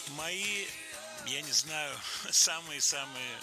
Мои, я не знаю, самые-самые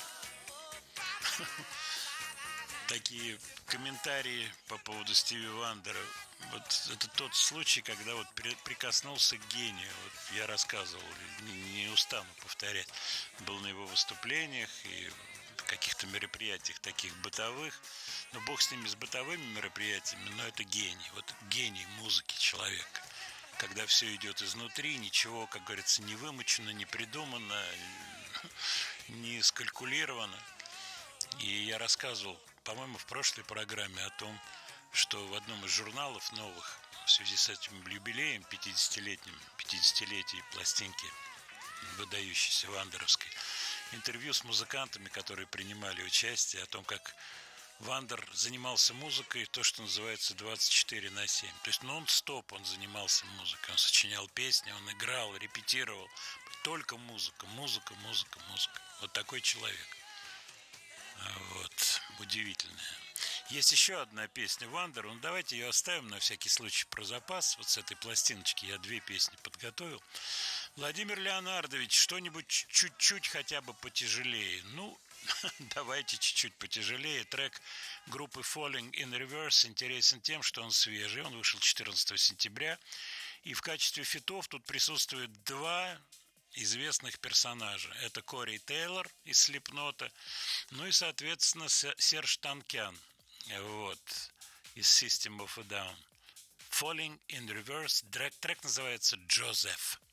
такие комментарии по поводу Стиви Вандера. Вот это тот случай, когда вот прикоснулся к гению. Вот я рассказывал, не устану повторять. Был на его выступлениях и в каких-то мероприятиях таких бытовых. Но бог с ними, с бытовыми мероприятиями, но это гений. Вот гений музыки человека. Когда все идет изнутри, ничего, как говорится, не вымучено, не придумано, не скалькулировано. И я рассказывал, по-моему, в прошлой программе о том, что в одном из журналов новых в связи с этим юбилеем 50-летним, 50-летие пластинки выдающейся вандеровской, интервью с музыкантами, которые принимали участие, о том, как Вандер занимался музыкой, то, что называется 24/7. То есть нон-стоп он занимался музыкой. Он сочинял песни, он играл, репетировал. Только музыка, музыка, музыка, музыка. Вот такой человек. Вот, удивительная. Есть еще одна песня Вандера. Ну, давайте ее оставим на всякий случай про запас. Вот с этой пластиночки я 2 песни подготовил. Владимир Леонардович, что-нибудь чуть-чуть хотя бы потяжелее. Ну, давайте чуть-чуть потяжелее. Трек группы Falling in Reverse интересен тем, что он свежий. Он вышел 14 сентября. И в качестве фитов тут присутствуют 2 известных персонажа. Это Кори Тейлор из Слипнота, ну и, соответственно, Серж Танкян, вот, из System of a Down. Falling in Reverse, трек называется «Джозеф».